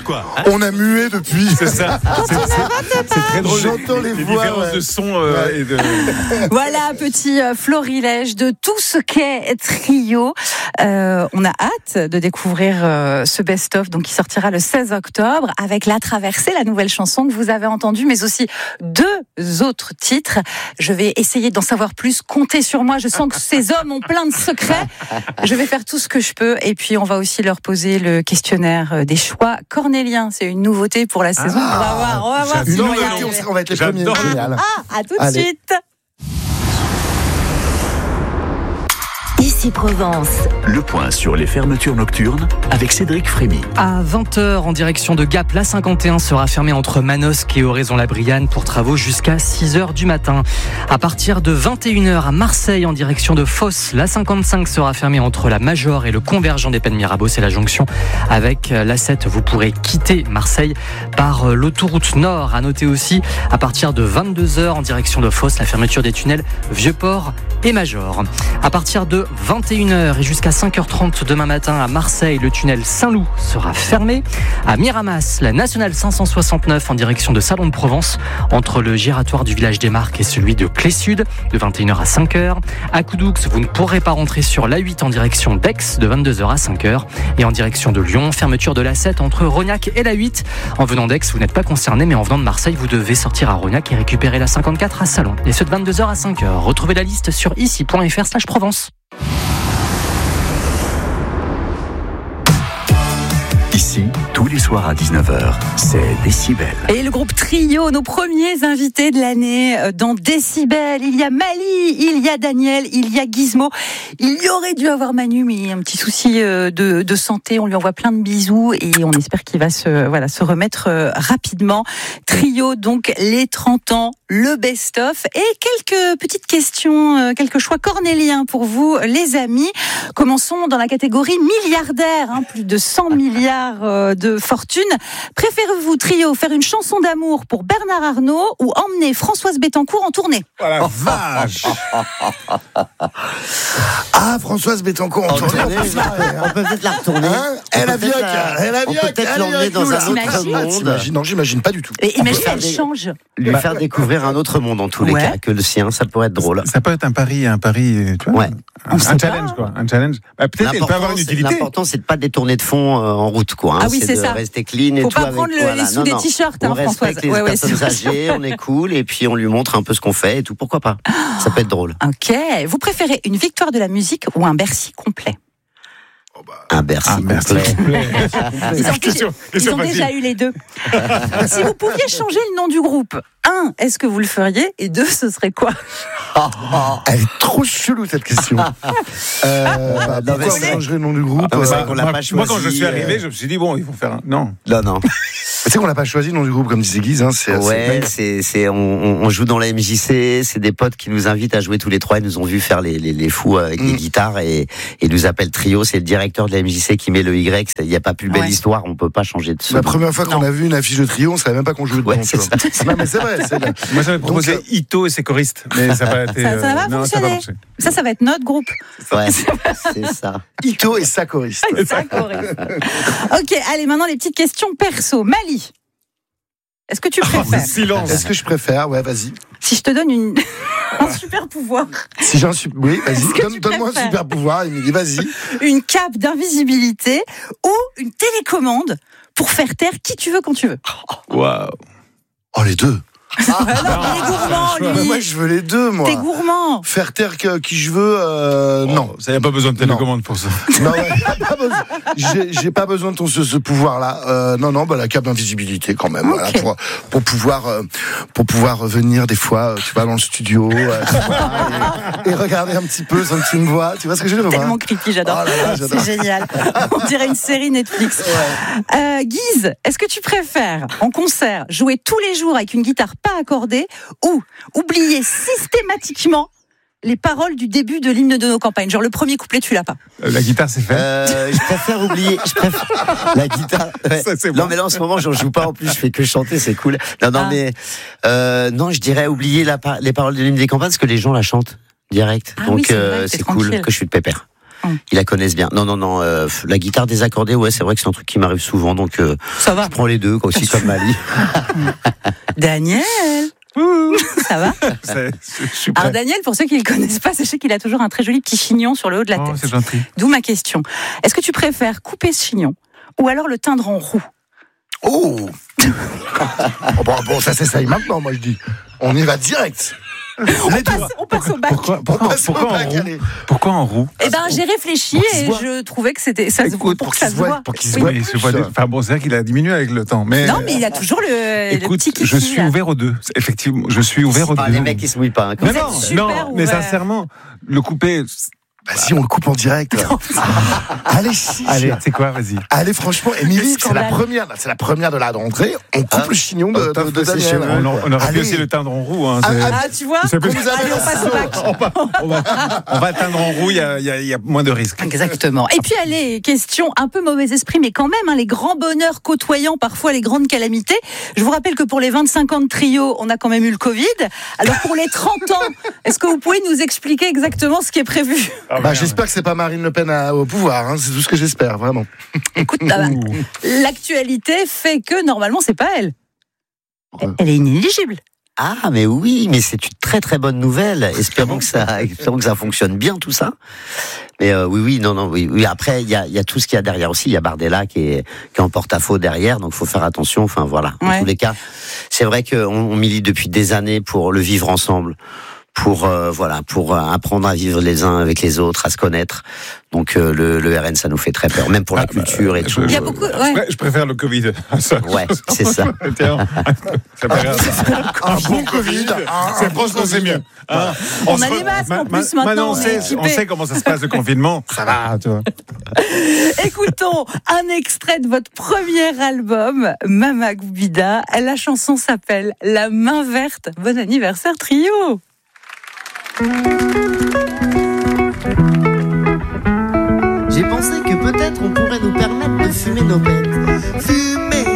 écoute quoi. On a mué depuis. C'est ça. C'est très drôle. J'entends les voix, différences de son et de. Voilà, petit florilège de tout ce qu'est Trio. On a hâte de découvrir ce best-of donc, qui sortira le 16 octobre avec La Traversée, la nouvelle chanson que vous avez entendue, mais aussi 2 autres titres. Je vais essayer d'en savoir plus. Comptez sur moi. Je sens que ces hommes ont plein de secrets. Je vais faire tout ce que je peux. Et puis, on va aussi leur poser le questionnaire des choix cornéliens. C'est une nouveauté pour la saison. On va voir si Une on va y nouveauté, arriver. on va être les premiers. J'adore. Génial. À tout de Allez. suite. Ici Provence. Le point sur les fermetures nocturnes avec Cédric Frémy. À 20h en direction de Gap, la 51 sera fermée entre Manosque et Oraison-la-Brianne pour travaux jusqu'à 6h du matin. À partir de 21h à Marseille en direction de Fos, la 55 sera fermée entre la Major et le convergent des Pennes Mirabeau. C'est la jonction avec l'A7. Vous pourrez quitter Marseille par l'autoroute Nord. À noter aussi, à partir de 22h en direction de Fos, la fermeture des tunnels Vieux-Port et Major. À partir de 21h et jusqu'à 5h30 demain matin à Marseille, le tunnel Saint-Loup sera fermé. À Miramas, la nationale 569 en direction de Salon de Provence entre le giratoire du village des Marques et celui de Clé-Sud de 21h à 5h. À Coudoux, vous ne pourrez pas rentrer sur l'A8 en direction d'Aix de 22h à 5h. Et en direction de Lyon, fermeture de l'A7 entre Rognac et l'A8. En venant d'Aix, vous n'êtes pas concerné, mais en venant de Marseille, vous devez sortir à Rognac et récupérer la 54 à Salon. Et ce de 22h à 5h. Retrouvez la liste sur ici.fr/Provence. Ici, tous les soirs à 19h, c'est Décibel. Et le groupe Trio, nos premiers invités de l'année dans Décibel. Il y a Mali, il y a Daniel, il y a Gizmo. Il y aurait dû avoir Manu, mais il y a un petit souci de santé. On lui envoie plein de bisous et on espère qu'il va se remettre rapidement. Trio, donc les 30 ans, le best-of et quelques petites questions, quelques choix cornéliens pour vous, les amis. Commençons dans la catégorie milliardaire, plus de 100 milliards de fortune. Préférez-vous, Trio, faire une chanson d'amour pour Bernard Arnault ou emmener Françoise Bettencourt en tournée? Oh la vache. Ah, Françoise Bettencourt en tournée. On peut peut-être la retourner. Elle a vioc. On peut peut-être l'emmener dans un autre monde. Non, j'imagine pas du tout. Et imagine, faire elle des- change. Lui faire découvrir un autre monde en tous les Ouais. cas que le sien, ça pourrait être drôle. Ça peut être un pari, tu vois. Ouais. Un challenge, quoi. Un challenge. Peut-être elle peut avoir une utilité. L'important, c'est de pas détourner de fond en route, quoi. Ah oui, c'est de ça. rester clean et Faut tout. pas avec, prendre voilà. les sous des t-shirts, On Françoise. respecte les personnes c'est âgées, on est cool, et puis on lui montre un peu ce qu'on fait et tout. Pourquoi pas? Ça peut être drôle. Ok. Vous préférez une victoire de la musique ou un Bercy complet? Un Bercy merci. complet. Ils ont déjà eu les deux. Si vous pouviez changer le nom du groupe, 1, est-ce que vous le feriez? Et 2, ce serait quoi? Elle est trop chelou cette question. Pourquoi on changerait le nom du groupe? c'est vrai qu'on l'a pas Moi, quand je choisi, suis arrivé, je me suis dit, bon, ils vont faire un. Non. Non. Tu sais qu'on l'a pas choisi le nom du groupe comme disait Guise. Ouais, on joue dans la MJC, c'est des potes qui nous invitent à jouer tous les trois, ils nous ont vu faire les fous avec les guitares et nous appellent Trio, c'est le directeur de la MJC qui met le Y, il n'y a pas plus belle histoire, on peut pas changer de son. La première fois qu'on a vu une affiche de Trio, on savait même pas qu'on jouait dedans. Ouais, tu vois. c'est Non mais c'est vrai. Moi, j'avais proposé Ito et ses choristes, mais ça n'a pas été. Ça va pas non, ça fonctionner. va marcher. Ça va être notre groupe. Ouais, c'est ça. Ito et sa choriste. Ça, correct. Ok, allez, maintenant les petites questions perso. Mali, est-ce que tu préfères? Silence. Est-ce que je préfère? Ouais, vas-y. Si je te donne un super pouvoir, Si j'ai un super... Oui, vas-y. Est-ce que tu Donne-moi un préfères super pouvoir. Il me dit, vas-y. une cape d'invisibilité ou une télécommande pour faire taire qui tu veux quand tu veux? Waouh. Oh, les deux. Il est gourmand, lui. Moi, je veux les deux, moi. T'es gourmand. Faire taire qui je veux, non. Ça, y a pas besoin de télécommande pour ça. Non, ouais, pas besoin. J'ai pas besoin de ce pouvoir-là. Non, la cape d'invisibilité quand même. Okay. Voilà, pour pouvoir venir des fois, tu vois, dans le studio et regarder un petit peu sans que tu me vois. Tu vois ce que je veux dire? Tellement creepy, j'adore. Oh là là, j'adore. C'est génial. On dirait une série Netflix. Guise, est-ce que tu préfères en concert jouer tous les jours avec une guitare pas accordée ou oublier systématiquement les paroles du début de l'hymne de nos campagnes? Genre le premier couplet, tu l'as pas. La guitare, c'est fait. Je préfère oublier. La guitare. Ouais. Ça, c'est Non, bon. mais là, en ce moment, j'en joue pas en plus. Je fais que chanter, c'est cool. Mais non, je dirais oublier les paroles de l'hymne des campagnes parce que les gens la chantent direct. Ah Donc oui, c'est vrai, t'es c'est tranquille. cool que je suis de pépère. Ils la connaissent bien. Non. La guitare désaccordée, ouais, c'est vrai que c'est un truc qui m'arrive souvent, donc Ça va. je prends les deux, aussi comme Mali. Daniel. Ça va? Je suis prêt. Alors Daniel, pour ceux qui ne le connaissent pas, sachez qu'il a toujours un très joli petit chignon sur le haut de la Oh, tête. c'est gentil. D'où ma question. Est-ce que tu préfères couper ce chignon ou alors le teindre en roux? Oh bon, ça s'essaye maintenant, moi je dis. On y va direct. On passe au bac. Pourquoi en roux? Eh ben, j'ai réfléchi et je trouvais que c'était ça se voit pour que ça se voit. Pour qu'il se Oui. voit. Mais enfin bon, c'est vrai qu'il a diminué avec le temps. Mais Non, mais il a toujours le écoute, petit kiki. je suis là. ouvert aux deux. Effectivement, je suis ouvert aux deux. Les mecs, ils se mouillent pas. Hein, Mais Vous êtes non, super mais ouvert. sincèrement, le couper. Vas-y, on le coupe en direct. Allez, si. Allez, c'est quoi? Vas-y. Allez, franchement, Émilie, c'est la scandale. première de la rentrée. On coupe le chignon de Daniel. On aurait pu Allez. essayer le teindre en roux. Hein, Ah, tu vois? c'est plus- Allez, on passe au bac. on va teindre en roux, il y a moins de risques. Exactement. Et puis, allez, question un peu mauvais esprit, mais quand même, les grands bonheurs côtoyant parfois les grandes calamités. Je vous rappelle que pour les 25 ans de trio, on a quand même eu le Covid. Alors, pour les 30 ans, est-ce que vous pouvez nous expliquer exactement ce qui est prévu? J'espère que c'est pas Marine Le Pen au pouvoir. Hein, c'est tout ce que j'espère, vraiment. Écoute, l'actualité fait que normalement, c'est pas elle. Elle est inéligible. Ah, mais oui, mais c'est une très très bonne nouvelle. Espérons que ça fonctionne bien tout ça. Mais oui. Après, il y a tout ce qu'il y a derrière aussi. Il y a Bardella qui est en porte-à-faux derrière, donc faut faire attention. Enfin voilà. Ouais. En tous les cas, c'est vrai qu'on milite depuis des années pour le vivre ensemble. Pour apprendre à vivre les uns avec les autres, à se connaître. Donc le RN, ça nous fait très peur, même pour la culture et tout. Il y a beaucoup. Ouais. Je préfère le Covid. Ouais, c'est ça. Ça paraît Un bon Covid. franchement, c'est mieux. Hein, On a les masques en plus maintenant. on sait comment ça se passe le confinement. Ça va, tu vois. Écoutons un extrait de votre premier album, Mama Goubida. La chanson s'appelle La main verte. Bon anniversaire, trio! J'ai pensé que peut-être on pourrait nous permettre de fumer nos bêtes.